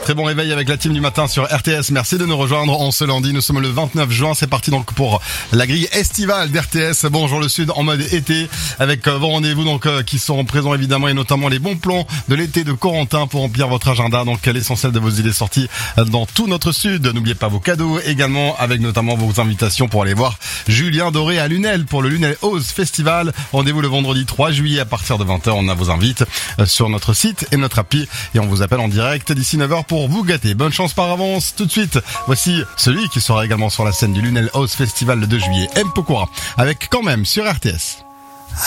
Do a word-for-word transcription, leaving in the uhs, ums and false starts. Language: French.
Très bon réveil avec la team du matin sur R T S. Merci de nous rejoindre en ce lundi. Nous sommes le vingt-neuf juin. C'est parti donc pour la grille estivale d'R T S. Bonjour le Sud en mode été avec vos rendez-vous donc qui seront présents évidemment et notamment les bons plans de l'été de Corentin pour remplir votre agenda. Donc l'essentiel de vos idées sorties dans tout notre Sud. N'oubliez pas vos cadeaux également avec notamment vos invitations pour aller voir Julien Doré à Lunel pour le Lunel Oz Festival. Rendez-vous le vendredi trois juillet à partir de vingt heures. On vous invite sur notre site et notre appli et on vous appelle en direct d'ici neuf heures pour vous gâter. Bonne chance par avance. Tout de suite, voici celui qui sera également sur la scène du Lunel Oz Festival le deux juillet, M. Pokora, avec quand même sur R T S.